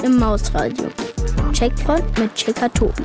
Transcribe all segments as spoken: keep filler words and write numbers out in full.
im Mausradio. Checkpoint mit Checker Tobi.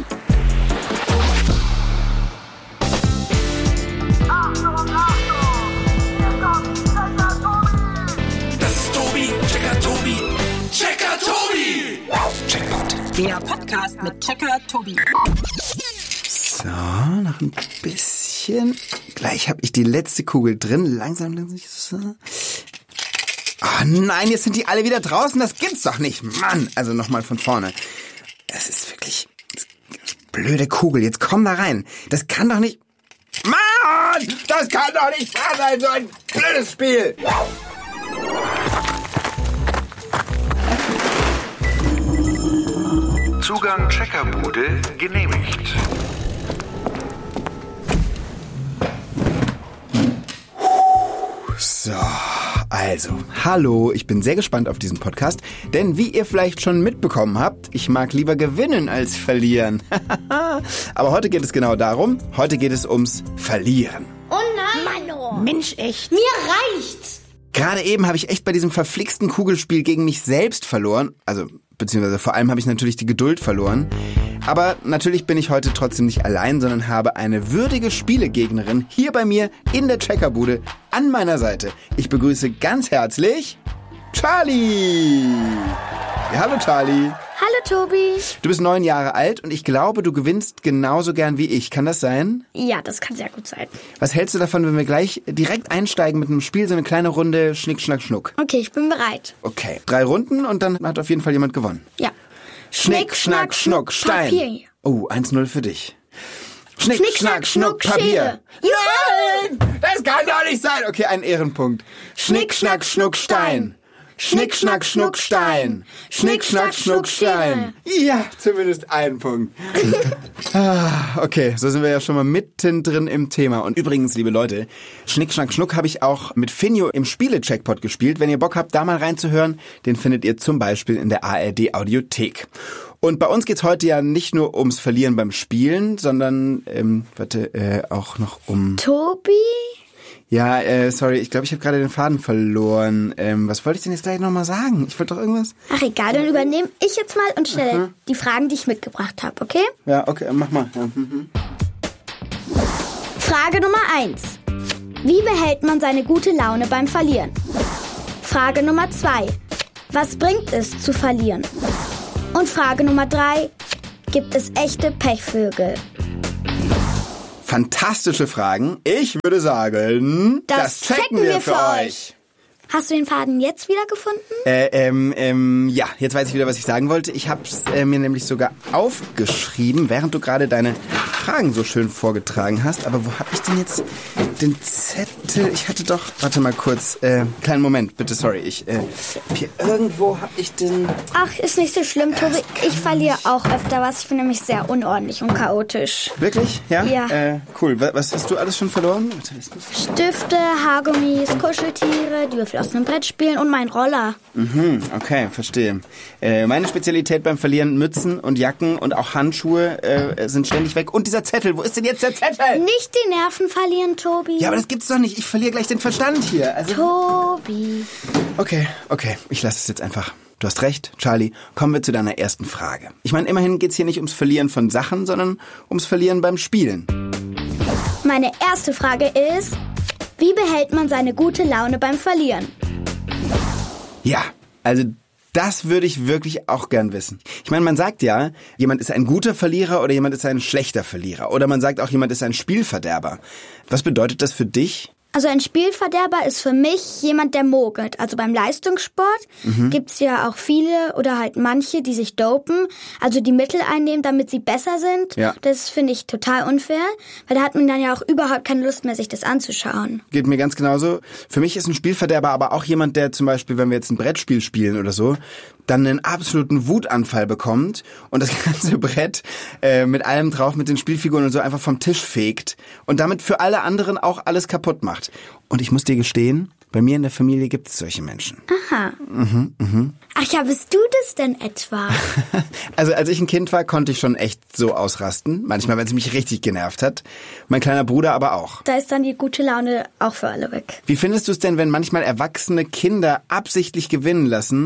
Das ist Tobi, Checker Tobi, Checker Tobi! Checkpoint. Der Podcast mit Checker Tobi. So, noch ein bisschen. Gleich habe ich die letzte Kugel drin. Langsam, langsam. So. Oh nein, jetzt sind die alle wieder draußen. Das gibt's doch nicht. Mann, also nochmal von vorne. Das ist wirklich blöde Kugel. Jetzt komm da rein. Das kann doch nicht... Mann, das kann doch nicht wahr sein. So ein blödes Spiel. Zugang Checkerbude genehmigt. So, also, hallo, ich bin sehr gespannt auf diesen Podcast, denn wie ihr vielleicht schon mitbekommen habt, ich mag lieber gewinnen als verlieren. Aber heute geht es genau darum, heute geht es ums Verlieren. Oh nein! Mano. Mensch, echt? Mir reicht's! Gerade eben habe ich echt bei diesem verflixten Kugelspiel gegen mich selbst verloren, also beziehungsweise vor allem habe ich natürlich die Geduld verloren. Aber natürlich bin ich heute trotzdem nicht allein, sondern habe eine würdige Spielegegnerin hier bei mir in der Checkerbude an meiner Seite. Ich begrüße ganz herzlich Charlie. Ja, hallo Charlie. Hallo Tobi. Du bist neun Jahre alt und ich glaube, du gewinnst genauso gern wie ich. Kann das sein? Ja, das kann sehr gut sein. Was hältst du davon, wenn wir gleich direkt einsteigen mit einem Spiel, so eine kleine Runde Schnick, Schnack, Schnuck? Okay, ich bin bereit. Okay, drei Runden und dann hat auf jeden Fall jemand gewonnen. Ja. Schnick, Schnack, Schnuck, Stein. Papier. Oh, eins null für dich. Schnick, Schnick, Schnack, Schnack, Schnuck, Schnuck, Papier. Schere. Nein! Das kann doch nicht sein. Okay, ein Ehrenpunkt. Schnick, Schnack, Schnuck, Stein. Schnick, Schnack, Schnuck, Stein. Schnick, Schnack, Schnuck, Stein. Ja, zumindest ein Punkt. Ah, okay, so sind wir ja schon mal mittendrin im Thema. Und übrigens, liebe Leute, Schnick, Schnack, Schnuck habe ich auch mit Finjo im Spiele-Checkpot gespielt. Wenn ihr Bock habt, da mal reinzuhören, den findet ihr zum Beispiel in der A R D-Audiothek. Und bei uns geht's heute ja nicht nur ums Verlieren beim Spielen, sondern, ähm, warte, äh, auch noch um... Tobi? Ja, äh, sorry, ich glaube, ich habe gerade den Faden verloren. Ähm, was wollte ich denn jetzt gleich nochmal sagen? Ich wollte doch irgendwas... Ach egal, dann übernehme ich jetzt mal und stelle Aha. die Fragen, die ich mitgebracht habe, okay? Ja, okay, mach mal. Ja. Mhm. Frage Nummer eins. Wie behält man seine gute Laune beim Verlieren? Frage Nummer zwei. Was bringt es zu verlieren? Und Frage Nummer drei. Gibt es echte Pechvögel? Fantastische Fragen. Ich würde sagen, Das checken wir für euch. Hast du den Faden jetzt wieder gefunden? Äh, ähm, ähm, ja, jetzt weiß ich wieder, was ich sagen wollte. Ich habe es äh, mir nämlich sogar aufgeschrieben, während du gerade deine Fragen so schön vorgetragen hast. Aber wo habe ich denn jetzt den Zettel? Ich hatte doch... Warte mal kurz. Äh, kleinen Moment, bitte, sorry. Ich, äh, hier irgendwo habe ich den... Ach, ist nicht so schlimm, Tobi. Ich verliere auch öfter was. Ich bin nämlich sehr unordentlich und chaotisch. Wirklich? Ja? Ja. Äh, cool. Was, was hast du alles schon verloren? Stifte, Haargummis, Kuscheltiere, die Würfel aus einem Brett spielen und mein Roller. Mhm, okay, verstehe. Äh, meine Spezialität beim Verlieren, Mützen und Jacken und auch Handschuhe äh, sind ständig weg. Und dieser Zettel, wo ist denn jetzt der Zettel? Nicht die Nerven verlieren, Tobi. Ja, aber das gibt's doch nicht. Ich verliere gleich den Verstand hier. Also Tobi. okay, okay, ich lasse es jetzt einfach. Du hast recht, Charlie. Kommen wir zu deiner ersten Frage. Ich meine, immerhin geht's hier nicht ums Verlieren von Sachen, sondern ums Verlieren beim Spielen. Meine erste Frage ist, wie behält man seine gute Laune beim Verlieren? Ja, also das würde ich wirklich auch gern wissen. Ich meine, man sagt ja, jemand ist ein guter Verlierer oder jemand ist ein schlechter Verlierer. Oder man sagt auch, jemand ist ein Spielverderber. Was bedeutet das für dich? Also ein Spielverderber ist für mich jemand, der mogelt. Also beim Leistungssport mhm. gibt's ja auch viele oder halt manche, die sich dopen, also die Mittel einnehmen, damit sie besser sind. Ja. Das finde ich total unfair, weil da hat man dann ja auch überhaupt keine Lust mehr, sich das anzuschauen. Geht mir ganz genauso. Für mich ist ein Spielverderber aber auch jemand, der zum Beispiel, wenn wir jetzt ein Brettspiel spielen oder so, dann einen absoluten Wutanfall bekommt und das ganze Brett äh, mit allem drauf, mit den Spielfiguren und so einfach vom Tisch fegt und damit für alle anderen auch alles kaputt macht. Und ich muss dir gestehen, bei mir in der Familie gibt es solche Menschen. Aha. Mhm, mhm. Ach ja, bist du das denn etwa? Also als ich ein Kind war, konnte ich schon echt so ausrasten. Manchmal, wenn es mich richtig genervt hat. Mein kleiner Bruder aber auch. Da ist dann die gute Laune auch für alle weg. Wie findest du es denn, wenn manchmal erwachsene Kinder absichtlich gewinnen lassen,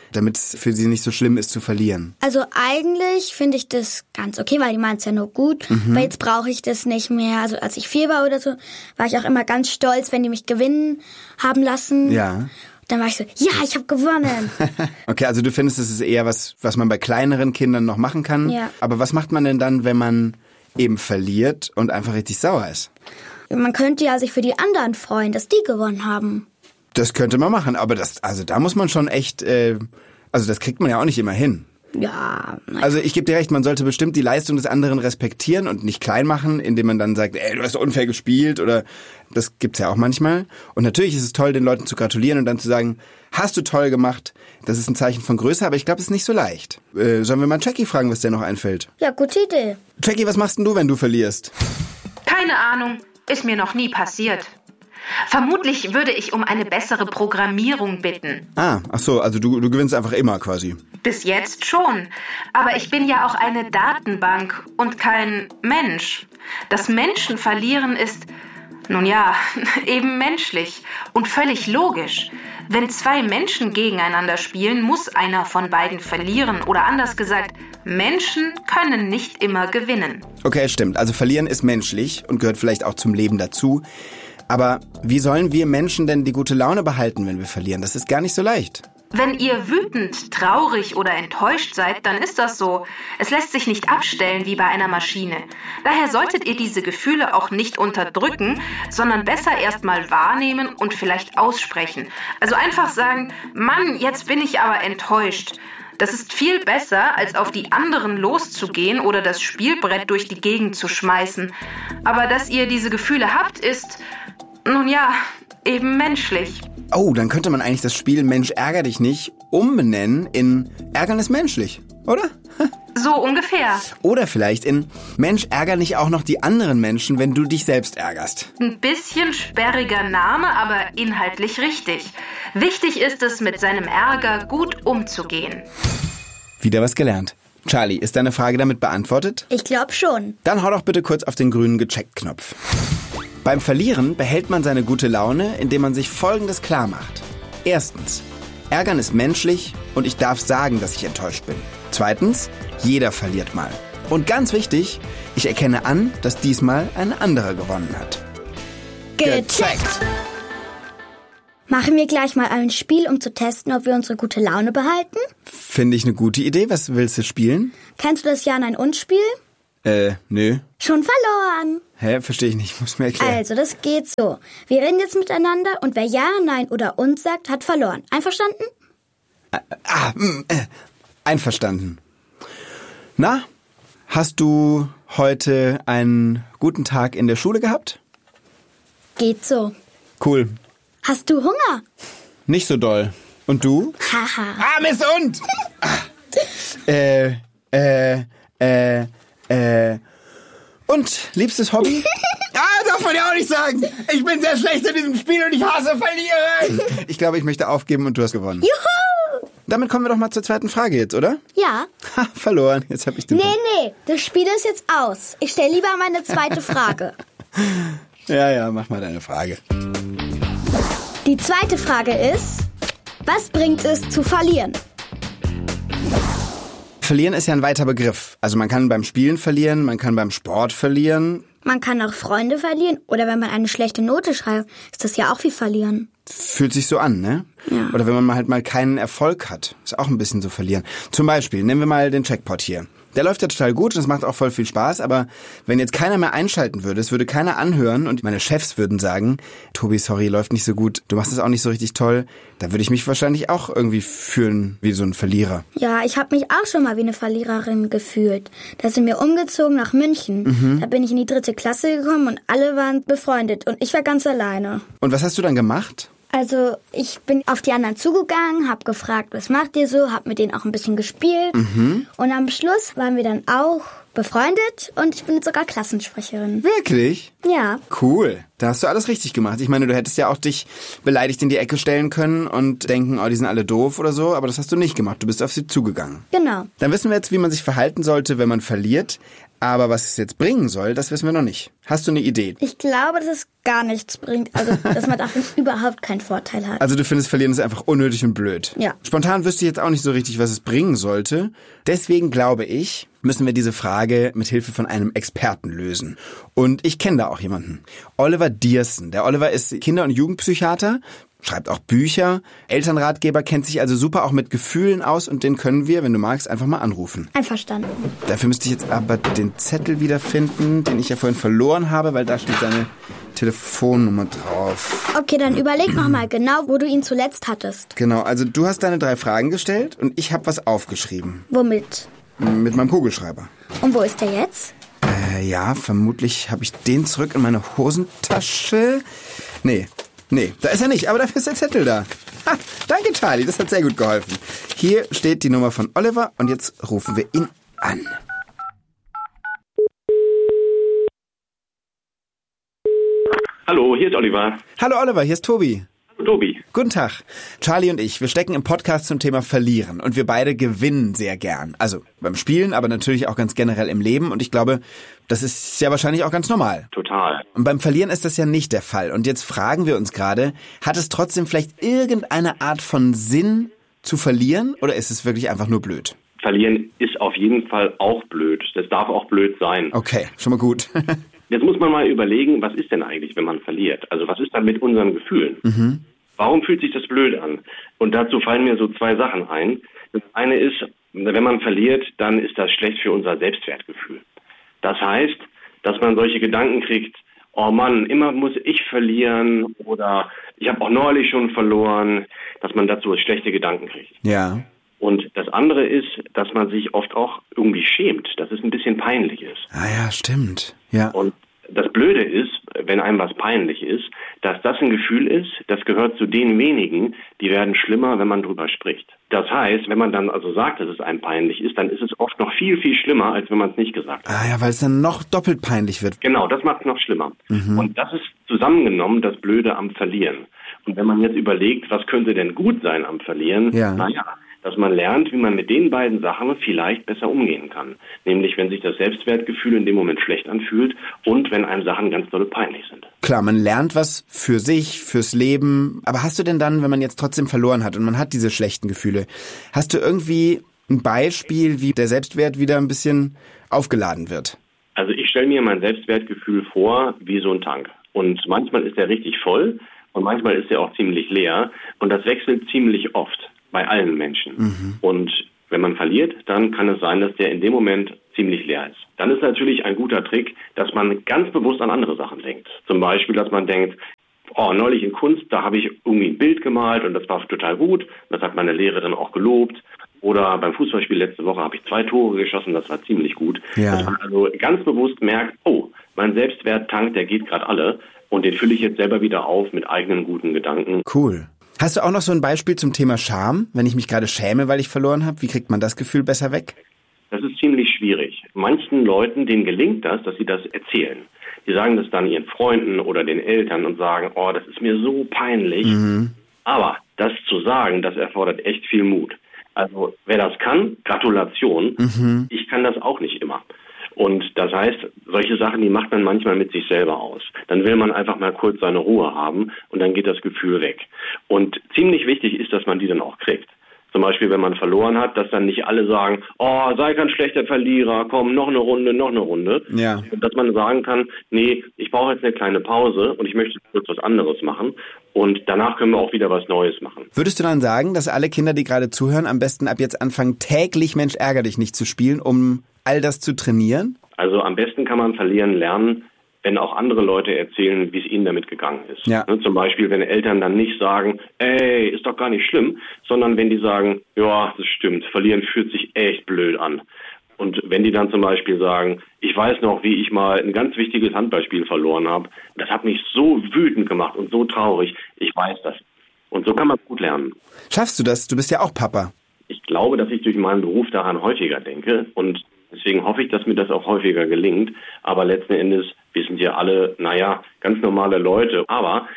damit es für sie nicht so schlimm ist zu verlieren? Also eigentlich finde ich das ganz okay, weil die meint es ja nur gut. Mhm. Weil jetzt brauche ich das nicht mehr. Also als ich vier war oder so, war ich auch immer ganz stolz, wenn die mich gewinnen haben lassen. Ja. Dann war ich so, ja, ich habe gewonnen. Okay, also du findest, das ist eher was, was man bei kleineren Kindern noch machen kann. Ja. Aber was macht man denn dann, wenn man eben verliert und einfach richtig sauer ist? Man könnte ja sich für die anderen freuen, dass die gewonnen haben. Das könnte man machen, aber das, also da muss man schon echt, äh, also das kriegt man ja auch nicht immer hin. Ja. Nein. Also ich gebe dir recht, man sollte bestimmt die Leistung des anderen respektieren und nicht klein machen, indem man dann sagt, ey, du hast unfair gespielt oder das gibt's ja auch manchmal. Und natürlich ist es toll, den Leuten zu gratulieren und dann zu sagen, hast du toll gemacht. Das ist ein Zeichen von Größe, aber ich glaube, es ist nicht so leicht. Äh, sollen wir mal Jackie fragen, was dir noch einfällt? Ja, gute Idee. Jackie, was machst denn du, wenn du verlierst? Keine Ahnung, ist mir noch nie passiert. Vermutlich würde ich um eine bessere Programmierung bitten. Ah, ach so, also du, du gewinnst einfach immer quasi. Bis jetzt schon. Aber ich bin ja auch eine Datenbank und kein Mensch. Das Menschen verlieren ist, nun ja, eben menschlich und völlig logisch. Wenn zwei Menschen gegeneinander spielen, muss einer von beiden verlieren. Oder anders gesagt, Menschen können nicht immer gewinnen. Okay, stimmt. Also verlieren ist menschlich und gehört vielleicht auch zum Leben dazu. Aber wie sollen wir Menschen denn die gute Laune behalten, wenn wir verlieren? Das ist gar nicht so leicht. Wenn ihr wütend, traurig oder enttäuscht seid, dann ist das so. Es lässt sich nicht abstellen wie bei einer Maschine. Daher solltet ihr diese Gefühle auch nicht unterdrücken, sondern besser erst mal wahrnehmen und vielleicht aussprechen. Also einfach sagen, Mann, jetzt bin ich aber enttäuscht. Das ist viel besser, als auf die anderen loszugehen oder das Spielbrett durch die Gegend zu schmeißen. Aber dass ihr diese Gefühle habt, ist, nun ja, eben menschlich. Oh, dann könnte man eigentlich das Spiel Mensch ärger dich nicht umbenennen in Ärgernis menschlich, oder? So ungefähr. Oder vielleicht in Mensch ärger nicht auch noch die anderen Menschen, wenn du dich selbst ärgerst. Ein bisschen sperriger Name, aber inhaltlich richtig. Wichtig ist es, mit seinem Ärger gut umzugehen. Wieder was gelernt. Charlie, ist deine Frage damit beantwortet? Ich glaube schon. Dann hau doch bitte kurz auf den grünen Gecheckt-Knopf. Beim Verlieren behält man seine gute Laune, indem man sich Folgendes klar macht. Erstens, Ärgern ist menschlich und ich darf sagen, dass ich enttäuscht bin. Zweitens, jeder verliert mal. Und ganz wichtig, ich erkenne an, dass diesmal ein anderer gewonnen hat. Gecheckt! Machen wir gleich mal ein Spiel, um zu testen, ob wir unsere gute Laune behalten? Finde ich eine gute Idee. Was willst du spielen? Kennst du das Ja-Nein-Und-Spiel? Äh, nö. Schon verloren. Hä? Verstehe ich nicht. Muss mir erklären. Also, das geht so. Wir reden jetzt miteinander und wer Ja, Nein oder Und sagt, hat verloren. Einverstanden? Ah, ah äh, einverstanden. Na, hast du heute einen guten Tag in der Schule gehabt? Geht so. Cool. Hast du Hunger? Nicht so doll. Und du? Haha. Ah, Miss Und! ah. Äh, äh, äh, äh. Und, liebstes Hobby? Ah, darf man ja auch nicht sagen. Ich bin sehr schlecht in diesem Spiel und ich hasse Verlieren. Ich glaube, ich möchte aufgeben und du hast gewonnen. Juhu! Damit kommen wir doch mal zur zweiten Frage jetzt, oder? Ja. Ha, verloren. Jetzt habe ich den Nee, Punkt. nee, das Spiel ist jetzt aus. Ich stelle lieber meine zweite Frage. Ja, ja, mach mal deine Frage. Die zweite Frage ist, was bringt es zu verlieren? Verlieren ist ja ein weiter Begriff. Also man kann beim Spielen verlieren, man kann beim Sport verlieren. Man kann auch Freunde verlieren oder wenn man eine schlechte Note schreibt, ist das ja auch wie verlieren. Fühlt sich so an, ne? Ja. Oder wenn man mal halt mal keinen Erfolg hat, ist auch ein bisschen so verlieren. Zum Beispiel, nehmen wir mal den Checkpot hier. Der läuft ja total gut und es macht auch voll viel Spaß, aber wenn jetzt keiner mehr einschalten würde, es würde keiner anhören und meine Chefs würden sagen, Tobi, sorry, läuft nicht so gut, du machst es auch nicht so richtig toll, dann würde ich mich wahrscheinlich auch irgendwie fühlen wie so ein Verlierer. Ja, ich habe mich auch schon mal wie eine Verliererin gefühlt. Da sind wir umgezogen nach München. Mhm. Da bin ich in die dritte Klasse gekommen und alle waren befreundet und ich war ganz alleine. Und was hast du dann gemacht? Also ich bin auf die anderen zugegangen, habe gefragt, was macht ihr so, habe mit denen auch ein bisschen gespielt. Mhm. Und am Schluss waren wir dann auch befreundet und ich bin jetzt sogar Klassensprecherin. Wirklich? Ja. Cool. Da hast du alles richtig gemacht. Ich meine, du hättest ja auch dich beleidigt in die Ecke stellen können und denken, oh, die sind alle doof oder so, aber das hast du nicht gemacht. Du bist auf sie zugegangen. Genau. Dann wissen wir jetzt, wie man sich verhalten sollte, wenn man verliert. Aber was es jetzt bringen soll, das wissen wir noch nicht. Hast du eine Idee? Ich glaube, dass es gar nichts bringt. Also, dass man davon überhaupt keinen Vorteil hat. Also du findest, Verlieren ist einfach unnötig und blöd. Ja. Spontan wüsste ich jetzt auch nicht so richtig, was es bringen sollte. Deswegen glaube ich, müssen wir diese Frage mit Hilfe von einem Experten lösen. Und ich kenne da auch jemanden. Oliver Dierssen. Der Oliver ist Kinder- und Jugendpsychiater, schreibt auch Bücher, Elternratgeber, kennt sich also super auch mit Gefühlen aus und den können wir, wenn du magst, einfach mal anrufen. Einverstanden. Dafür müsste ich jetzt aber den Zettel wiederfinden, den ich ja vorhin verloren habe, weil da steht seine Telefonnummer drauf. Okay, dann überleg noch mal genau, wo du ihn zuletzt hattest. Genau, also du hast deine drei Fragen gestellt und ich habe was aufgeschrieben. Womit? Mit meinem Kugelschreiber. Und wo ist der jetzt? Äh, ja, vermutlich habe ich den zurück in meine Hosentasche. Nee, nee, da ist er nicht, aber dafür ist der Zettel da. Ha, danke, Charlie, das hat sehr gut geholfen. Hier steht die Nummer von Oliver und jetzt rufen wir ihn an. Hallo, hier ist Oliver. Hallo Oliver, hier ist Tobi. Hallo Tobi. Guten Tag. Charlie und ich, wir stecken im Podcast zum Thema Verlieren und wir beide gewinnen sehr gern. Also beim Spielen, aber natürlich auch ganz generell im Leben und ich glaube, das ist ja wahrscheinlich auch ganz normal. Total. Und beim Verlieren ist das ja nicht der Fall. Und jetzt fragen wir uns gerade, hat es trotzdem vielleicht irgendeine Art von Sinn zu verlieren oder ist es wirklich einfach nur blöd? Verlieren ist auf jeden Fall auch blöd. Das darf auch blöd sein. Okay, schon mal gut. Jetzt muss man mal überlegen, was ist denn eigentlich, wenn man verliert? Also was ist dann mit unseren Gefühlen? Mhm. Warum fühlt sich das blöd an? Und dazu fallen mir so zwei Sachen ein. Das eine ist, wenn man verliert, dann ist das schlecht für unser Selbstwertgefühl. Das heißt, dass man solche Gedanken kriegt, oh Mann, immer muss ich verlieren oder ich habe auch neulich schon verloren, dass man dazu schlechte Gedanken kriegt. Ja. Und das andere ist, dass man sich oft auch irgendwie schämt, dass es ein bisschen peinlich ist. Ah ja, stimmt. Ja. Und das Blöde ist, wenn einem was peinlich ist, dass das ein Gefühl ist, das gehört zu den wenigen, die werden schlimmer, wenn man drüber spricht. Das heißt, wenn man dann also sagt, dass es einem peinlich ist, dann ist es oft noch viel, viel schlimmer, als wenn man es nicht gesagt hat. Ah ja, weil es dann noch doppelt peinlich wird. Genau, das macht es noch schlimmer. Mhm. Und das ist zusammengenommen das Blöde am Verlieren. Und wenn man jetzt überlegt, was könnte denn gut sein am Verlieren, ja. naja, dass man lernt, wie man mit den beiden Sachen vielleicht besser umgehen kann. Nämlich, wenn sich das Selbstwertgefühl in dem Moment schlecht anfühlt und wenn einem Sachen ganz doll peinlich sind. Klar, man lernt was für sich, fürs Leben. Aber hast du denn dann, wenn man jetzt trotzdem verloren hat und man hat diese schlechten Gefühle, hast du irgendwie ein Beispiel, wie der Selbstwert wieder ein bisschen aufgeladen wird? Also ich stelle mir mein Selbstwertgefühl vor wie so ein Tank. Und manchmal ist er richtig voll und manchmal ist er auch ziemlich leer. Und das wechselt ziemlich oft. Bei allen Menschen. Mhm. Und wenn man verliert, dann kann es sein, dass der in dem Moment ziemlich leer ist. Dann ist natürlich ein guter Trick, dass man ganz bewusst an andere Sachen denkt. Zum Beispiel, dass man denkt, oh, neulich in Kunst, da habe ich irgendwie ein Bild gemalt und das war total gut. Das hat meine Lehrerin auch gelobt. Oder beim Fußballspiel letzte Woche habe ich zwei Tore geschossen, das war ziemlich gut. Ja. Dass man also ganz bewusst merkt, oh, mein Selbstwerttank, der geht gerade alle und den fülle ich jetzt selber wieder auf mit eigenen guten Gedanken. Cool. Hast du auch noch so ein Beispiel zum Thema Scham? Wenn ich mich gerade schäme, weil ich verloren habe, wie kriegt man das Gefühl besser weg? Das ist ziemlich schwierig. Manchen Leuten, denen gelingt das, dass sie das erzählen. Die sagen das dann ihren Freunden oder den Eltern und sagen, oh, das ist mir so peinlich. Mhm. Aber das zu sagen, das erfordert echt viel Mut. Also wer das kann, Gratulation. Mhm. Ich kann das auch nicht immer. Und das heißt, solche Sachen, die macht man manchmal mit sich selber aus. Dann will man einfach mal kurz seine Ruhe haben und dann geht das Gefühl weg. Und ziemlich wichtig ist, dass man die dann auch kriegt. Zum Beispiel, wenn man verloren hat, dass dann nicht alle sagen, oh, sei kein schlechter Verlierer, komm, noch eine Runde, noch eine Runde. Ja. Und dass man sagen kann, nee, ich brauche jetzt eine kleine Pause und ich möchte kurz was anderes machen. Und danach können wir auch wieder was Neues machen. Würdest du dann sagen, dass alle Kinder, die gerade zuhören, am besten ab jetzt anfangen, täglich Mensch ärger dich nicht zu spielen, um all das zu trainieren? Also am besten kann man verlieren lernen, wenn auch andere Leute erzählen, wie es ihnen damit gegangen ist. Ja. Ne, zum Beispiel, wenn Eltern dann nicht sagen, ey, ist doch gar nicht schlimm, sondern wenn die sagen, ja, das stimmt, verlieren fühlt sich echt blöd an. Und wenn die dann zum Beispiel sagen, ich weiß noch, wie ich mal ein ganz wichtiges Handballspiel verloren habe, das hat mich so wütend gemacht und so traurig, ich weiß das. Und so kann man gut lernen. Schaffst du das? Du bist ja auch Papa. Ich glaube, dass ich durch meinen Beruf daran häufiger denke und deswegen hoffe ich, dass mir das auch häufiger gelingt. Aber letzten Endes, wir sind ja alle, naja, ganz normale Leute. Aber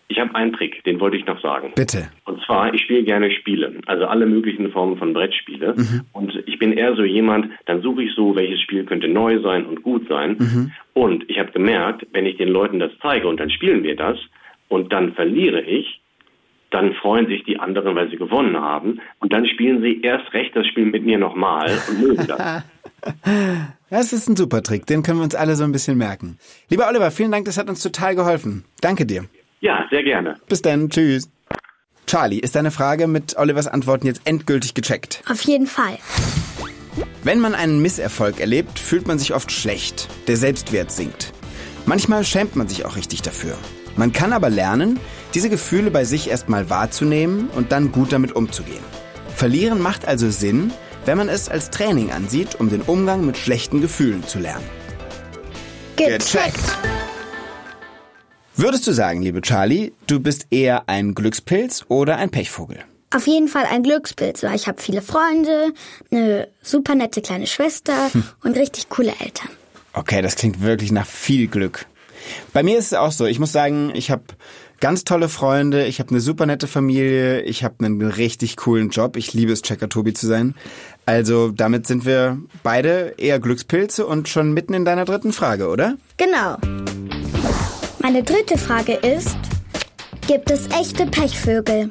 Ich habe einen Trick, den wollte ich noch sagen. Bitte. Und zwar, ich spiele gerne Spiele, also alle möglichen Formen von Brettspiele. Mhm. Und ich bin eher so jemand, dann suche ich so, welches Spiel könnte neu sein und gut sein. Mhm. Und ich habe gemerkt, wenn ich den Leuten das zeige und dann spielen wir das und dann verliere ich, dann freuen sich die anderen, weil sie gewonnen haben. Und dann spielen sie erst recht das Spiel mit mir nochmal und mögen das. Das ist ein super Trick, den können wir uns alle so ein bisschen merken. Lieber Oliver, vielen Dank, das hat uns total geholfen. Danke dir. Ja, sehr gerne. Bis dann, tschüss. Charlie, ist deine Frage mit Olivers Antworten jetzt endgültig gecheckt? Auf jeden Fall. Wenn man einen Misserfolg erlebt, fühlt man sich oft schlecht. Der Selbstwert sinkt. Manchmal schämt man sich auch richtig dafür. Man kann aber lernen, diese Gefühle bei sich erstmal wahrzunehmen und dann gut damit umzugehen. Verlieren macht also Sinn, wenn man es als Training ansieht, um den Umgang mit schlechten Gefühlen zu lernen. Gecheckt! Würdest du sagen, liebe Charlie, du bist eher ein Glückspilz oder ein Pechvogel? Auf jeden Fall ein Glückspilz, weil ich habe viele Freunde, eine super nette kleine Schwester hm. und richtig coole Eltern. Okay, das klingt wirklich nach viel Glück. Bei mir ist es auch so, ich muss sagen, ich habe ganz tolle Freunde, ich habe eine super nette Familie, ich habe einen richtig coolen Job, ich liebe es, Checker Tobi zu sein. Also damit sind wir beide eher Glückspilze und schon mitten in deiner dritten Frage, oder? Genau. Meine dritte Frage ist, gibt es echte Pechvögel?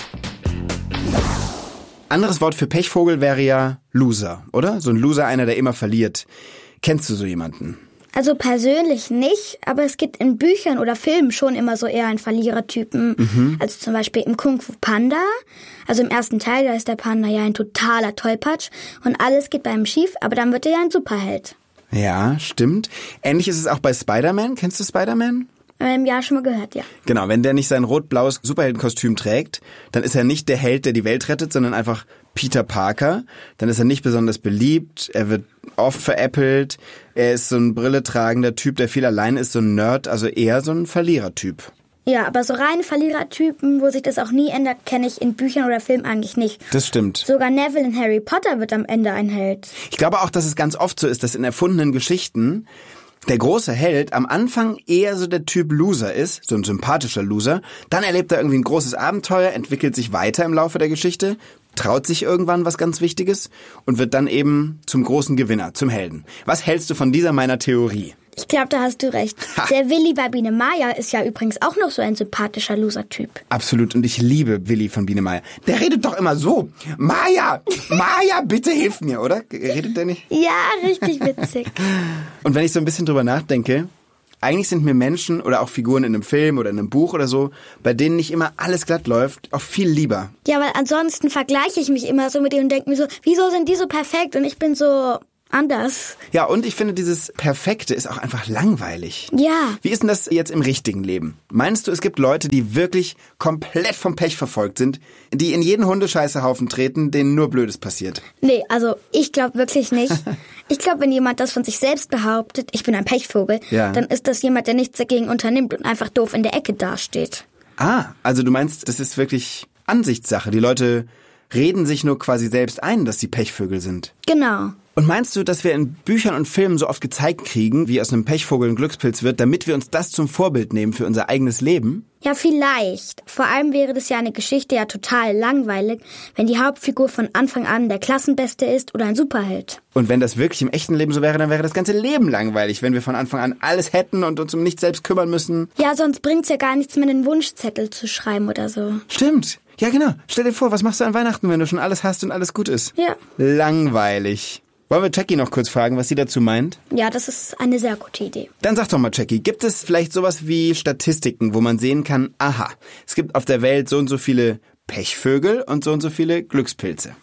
Anderes Wort für Pechvogel wäre ja Loser, oder? So ein Loser, einer, der immer verliert. Kennst du so jemanden? Also persönlich nicht, aber es gibt in Büchern oder Filmen schon immer so eher einen Verlierertypen. Mhm. Also zum Beispiel im Kung Fu Panda. Also im ersten Teil, da ist der Panda ja ein totaler Tollpatsch und alles geht bei ihm schief, aber dann wird er ja ein Superheld. Ja, stimmt. Ähnlich ist es auch bei Spider-Man. Kennst du Spider-Man? Ähm, ja, schon mal gehört, ja. Genau, wenn der nicht sein rot-blaues Superheldenkostüm trägt, dann ist er nicht der Held, der die Welt rettet, sondern einfach Peter Parker. Dann ist er nicht besonders beliebt, er wird oft veräppelt, er ist so ein brilletragender Typ, der viel allein ist, so ein Nerd, also eher so ein Verlierertyp. Ja, aber so reine Verlierertypen, wo sich das auch nie ändert, kenne ich in Büchern oder Filmen eigentlich nicht. Das stimmt. Sogar Neville in Harry Potter wird am Ende ein Held. Ich glaube auch, dass es ganz oft so ist, dass in erfundenen Geschichten der große Held am Anfang eher so der Typ Loser ist, so ein sympathischer Loser. Dann erlebt er irgendwie ein großes Abenteuer, entwickelt sich weiter im Laufe der Geschichte, traut sich irgendwann was ganz Wichtiges und wird dann eben zum großen Gewinner, zum Helden. Was hältst du von dieser meiner Theorie? Ich glaube, da hast du recht. Ha. Der Willi bei Biene Maya ist ja übrigens auch noch so ein sympathischer Loser-Typ. Absolut, und ich liebe Willi von Biene Maya. Der redet doch immer so. Maya, Maya, bitte hilf mir, oder? Redet der nicht? Ja, richtig witzig. Und wenn ich so ein bisschen drüber nachdenke, eigentlich sind mir Menschen oder auch Figuren in einem Film oder in einem Buch oder so, bei denen nicht immer alles glatt läuft, auch viel lieber. Ja, weil ansonsten vergleiche ich mich immer so mit denen und denke mir so, wieso sind die so perfekt und ich bin so anders. Ja, und ich finde, dieses Perfekte ist auch einfach langweilig. Ja. Wie ist denn das jetzt im richtigen Leben? Meinst du, es gibt Leute, die wirklich komplett vom Pech verfolgt sind, die in jeden Hundescheißehaufen treten, denen nur Blödes passiert? Nee, also ich glaube wirklich nicht. Ich glaube, wenn jemand das von sich selbst behauptet, ich bin ein Pechvogel, ja, dann ist das jemand, der nichts dagegen unternimmt und einfach doof in der Ecke dasteht. Ah, also du meinst, das ist wirklich Ansichtssache. Die Leute reden sich nur quasi selbst ein, dass sie Pechvögel sind. Genau. Und meinst du, dass wir in Büchern und Filmen so oft gezeigt kriegen, wie aus einem Pechvogel ein Glückspilz wird, damit wir uns das zum Vorbild nehmen für unser eigenes Leben? Ja, vielleicht. Vor allem wäre das ja eine Geschichte ja total langweilig, wenn die Hauptfigur von Anfang an der Klassenbeste ist oder ein Superheld. Und wenn das wirklich im echten Leben so wäre, dann wäre das ganze Leben langweilig, wenn wir von Anfang an alles hätten und uns um nichts selbst kümmern müssen. Ja, sonst bringt's ja gar nichts mehr, einen Wunschzettel zu schreiben oder so. Stimmt. Ja, genau. Stell dir vor, was machst du an Weihnachten, wenn du schon alles hast und alles gut ist? Ja. Langweilig. Wollen wir Jackie noch kurz fragen, was sie dazu meint? Ja, das ist eine sehr gute Idee. Dann sag doch mal, Jackie, gibt es vielleicht sowas wie Statistiken, wo man sehen kann, aha, es gibt auf der Welt so und so viele Pechvögel und so und so viele Glückspilze?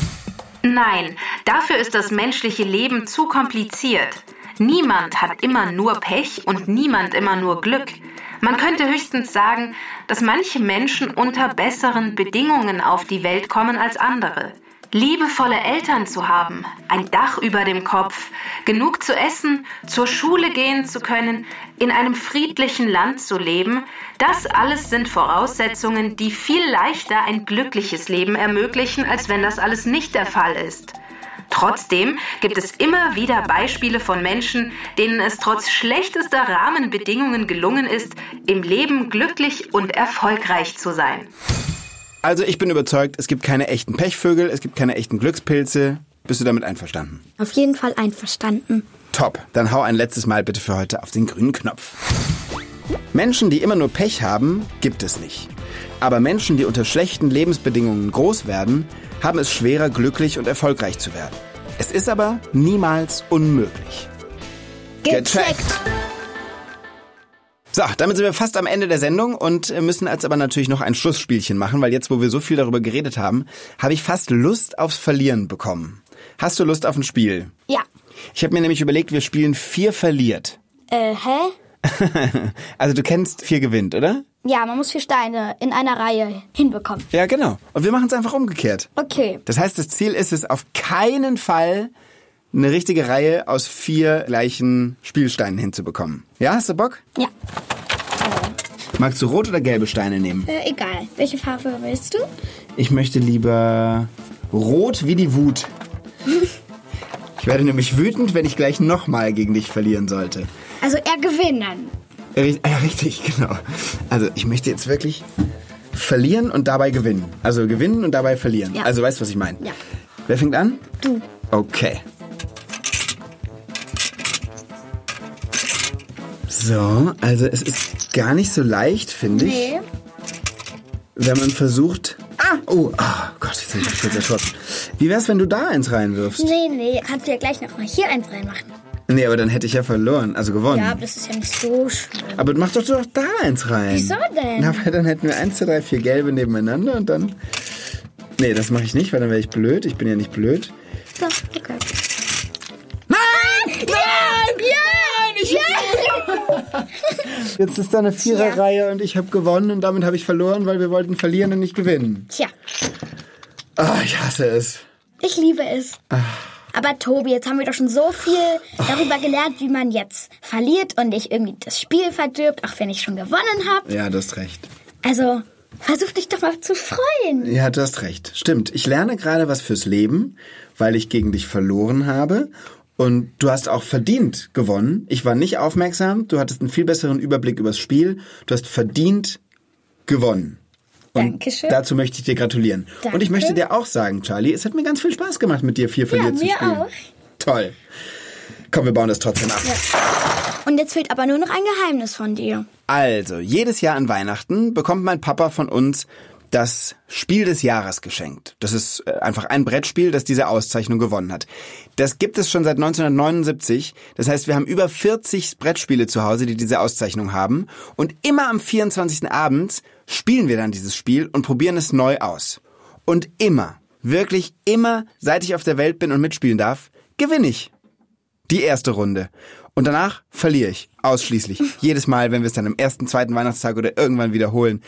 Nein, dafür ist das menschliche Leben zu kompliziert. Niemand hat immer nur Pech und niemand immer nur Glück. Man könnte höchstens sagen, dass manche Menschen unter besseren Bedingungen auf die Welt kommen als andere. Liebevolle Eltern zu haben, ein Dach über dem Kopf, genug zu essen, zur Schule gehen zu können, in einem friedlichen Land zu leben, das alles sind Voraussetzungen, die viel leichter ein glückliches Leben ermöglichen, als wenn das alles nicht der Fall ist. Trotzdem gibt es immer wieder Beispiele von Menschen, denen es trotz schlechtester Rahmenbedingungen gelungen ist, im Leben glücklich und erfolgreich zu sein. Also ich bin überzeugt, es gibt keine echten Pechvögel, es gibt keine echten Glückspilze. Bist du damit einverstanden? Auf jeden Fall einverstanden. Top, dann hau ein letztes Mal bitte für heute auf den grünen Knopf. Menschen, die immer nur Pech haben, gibt es nicht. Aber Menschen, die unter schlechten Lebensbedingungen groß werden, haben es schwerer, glücklich und erfolgreich zu werden. Es ist aber niemals unmöglich. Gecheckt! So, damit sind wir fast am Ende der Sendung und müssen jetzt aber natürlich noch ein Schlussspielchen machen, weil jetzt, wo wir so viel darüber geredet haben, habe ich fast Lust aufs Verlieren bekommen. Hast du Lust auf ein Spiel? Ja. Ich habe mir nämlich überlegt, wir spielen vier verliert. Äh, hä? Also du kennst vier gewinnt, oder? Ja, man muss vier Steine in einer Reihe hinbekommen. Ja, genau. Und wir machen es einfach umgekehrt. Okay. Das heißt, das Ziel ist es, auf keinen Fall eine richtige Reihe aus vier gleichen Spielsteinen hinzubekommen. Ja, hast du Bock? Ja. Magst du rot oder gelbe Steine nehmen? Äh, egal. Welche Farbe willst du? Ich möchte lieber rot wie die Wut. Ich werde nämlich wütend, wenn ich gleich nochmal gegen dich verlieren sollte. Also eher gewinnen. Ja, richtig, genau. Also ich möchte jetzt wirklich verlieren und dabei gewinnen. Also gewinnen und dabei verlieren. Ja. Also weißt du, was ich meine? Ja. Wer fängt an? Du. Okay. So, also es ist gar nicht so leicht, finde ich. Nee. Wenn man versucht... Ah! Oh, oh Gott, jetzt habe ich mich kurz erschrocken. Wie wär's, wenn du da eins reinwirfst? Nee, nee. Kannst du ja gleich noch mal hier eins reinmachen. Nee, aber dann hätte ich ja verloren, also gewonnen. Ja, aber das ist ja nicht so schlimm. Aber mach doch, doch da eins rein. Wieso denn? Na, weil dann hätten wir eins, zwei, drei, vier gelbe nebeneinander und dann... Nee, das mache ich nicht, weil dann wäre ich blöd. Ich bin ja nicht blöd. So, okay. Nein! Nein! Ja! Ich ja! Jetzt ist da eine Viererreihe und ich habe gewonnen und damit habe ich verloren, weil wir wollten verlieren und nicht gewinnen. Tja, Ah, ich hasse es. ich liebe es. Aber Tobi, jetzt haben wir doch schon so viel darüber gelernt, wie man jetzt verliert und nicht irgendwie das Spiel verdirbt, auch wenn ich schon gewonnen habe. Ja, du hast recht. Also, versuch dich doch mal zu freuen. Ja, du hast recht. Stimmt. Ich lerne gerade was fürs Leben, weil ich gegen dich verloren habe. Und du hast auch verdient gewonnen. Ich war nicht aufmerksam. Du hattest einen viel besseren Überblick übers Spiel. Du hast verdient gewonnen. Und Dankeschön. dazu möchte ich dir gratulieren. Danke. Und ich möchte dir auch sagen, Charlie, es hat mir ganz viel Spaß gemacht, mit dir vier verliert zu mir spielen. auch. Toll. Komm, wir bauen das trotzdem ab. Und jetzt fehlt aber nur noch ein Geheimnis von dir. Also, jedes Jahr an Weihnachten bekommt mein Papa von uns das Spiel des Jahres geschenkt. Das ist einfach ein Brettspiel, das diese Auszeichnung gewonnen hat. Das gibt es schon seit neunzehnhundertneunundsiebzig. Das heißt, wir haben über vierzig Brettspiele zu Hause, die diese Auszeichnung haben. Und immer am vierundzwanzigsten abends spielen wir dann dieses Spiel und probieren es neu aus. Und immer, wirklich immer, seit ich auf der Welt bin und mitspielen darf, gewinne ich die erste Runde. Und danach verliere ich. Ausschließlich. Jedes Mal, wenn wir es dann am ersten, zweiten Weihnachtstag oder irgendwann wiederholen.